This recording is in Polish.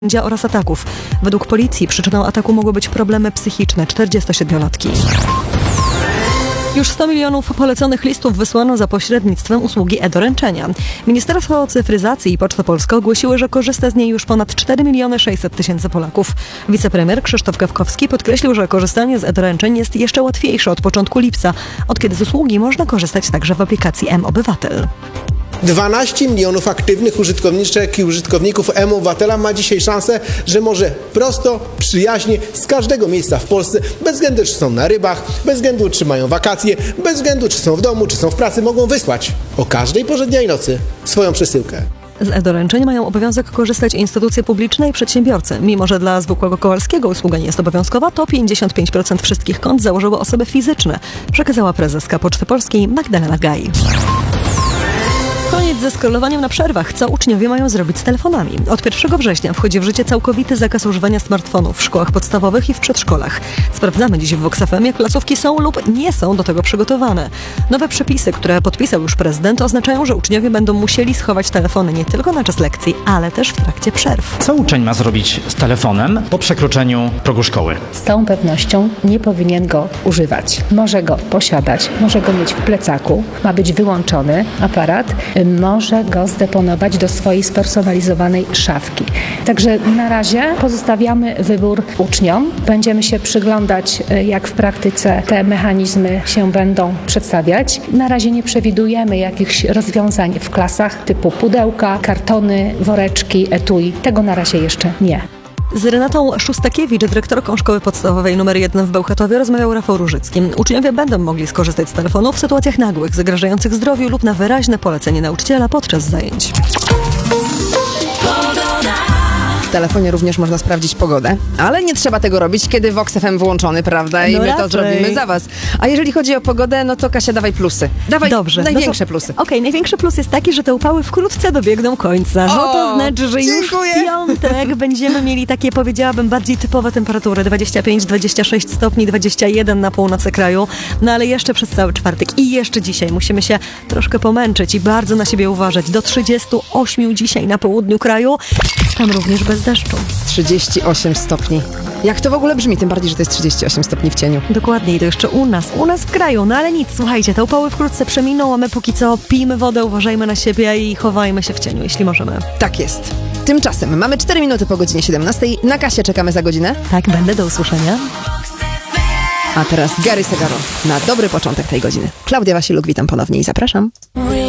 oraz ataków. Według policji przyczyną ataku mogły być problemy psychiczne 47-latki. Już 100 milionów poleconych listów wysłano za pośrednictwem usługi e-doręczenia. Ministerstwo Cyfryzacji i Poczta Polska ogłosiły, że korzysta z niej już ponad 4 600 000 Polaków. Wicepremier Krzysztof Gawkowski podkreślił, że korzystanie z e-doręczeń jest jeszcze łatwiejsze od początku lipca, od kiedy z usługi można korzystać także w aplikacji mObywatel. 12 milionów aktywnych użytkowniczek i użytkowników mObywatela ma dzisiaj szansę, że może prosto, przyjaźnie, z każdego miejsca w Polsce, bez względu czy są na rybach, bez względu czy mają wakacje, bez względu czy są w domu, czy są w pracy, mogą wysłać o każdej porze dnia i nocy swoją przesyłkę. Z e-doręczeń mają obowiązek korzystać instytucje publiczne i przedsiębiorcy. Mimo że dla zwykłego Kowalskiego usługa nie jest obowiązkowa, to 55% wszystkich kont założyły osoby fizyczne, przekazała prezeska Poczty Polskiej Magdalena Gaj. Koniec ze scrollowaniem na przerwach. Co uczniowie mają zrobić z telefonami? Od 1 września wchodzi w życie całkowity zakaz używania smartfonów w szkołach podstawowych i w przedszkolach. Sprawdzamy dziś w Vox FM, jak placówki są lub nie są do tego przygotowane. Nowe przepisy, które podpisał już prezydent, oznaczają, że uczniowie będą musieli schować telefony nie tylko na czas lekcji, ale też w trakcie przerw. Co uczeń ma zrobić z telefonem po przekroczeniu progu szkoły? Z całą pewnością nie powinien go używać. Może go posiadać, może go mieć w plecaku, ma być wyłączony aparat, może go zdeponować do swojej spersonalizowanej szafki. Także na razie pozostawiamy wybór uczniom. Będziemy się przyglądać, jak w praktyce te mechanizmy się będą przedstawiać. Na razie nie przewidujemy jakichś rozwiązań w klasach typu pudełka, kartony, woreczki, etui. Tego na razie jeszcze nie. Z Renatą Szustakiewicz, dyrektorką szkoły podstawowej nr 1 w Bełchatowie, rozmawiał Rafał Różycki. Uczniowie będą mogli skorzystać z telefonu w sytuacjach nagłych, zagrażających zdrowiu lub na wyraźne polecenie nauczyciela podczas zajęć. W telefonie również można sprawdzić pogodę, ale nie trzeba tego robić, kiedy Vox FM włączony, prawda? I my to zrobimy za was. A jeżeli chodzi o pogodę, no to Kasia, dawaj plusy. Dawaj Dobrze, największe plusy. Okej, największy plus jest taki, że te upały wkrótce dobiegną końca. To znaczy, że dziękuję. już w piątek będziemy mieli takie, powiedziałabym, bardziej typowe temperatury. 25-26 stopni, 21 na północy kraju. No ale jeszcze przez cały czwartek i jeszcze dzisiaj musimy się troszkę pomęczyć i bardzo na siebie uważać. Do 38 dzisiaj na południu kraju. Tam również bez deszczu. 38 stopni. Jak to w ogóle brzmi? Tym bardziej, że to jest 38 stopni w cieniu. Dokładnie i to jeszcze u nas w kraju. No ale nic, słuchajcie, te upały wkrótce przeminą, a my póki co pijmy wodę, uważajmy na siebie i chowajmy się w cieniu, jeśli możemy. Tak jest. Tymczasem mamy 4 minuty po godzinie 17. Na Kasię czekamy za godzinę. Tak, będę, do usłyszenia. A teraz Gary Segaro na dobry początek tej godziny. Klaudia Wasiluk, witam ponownie i zapraszam.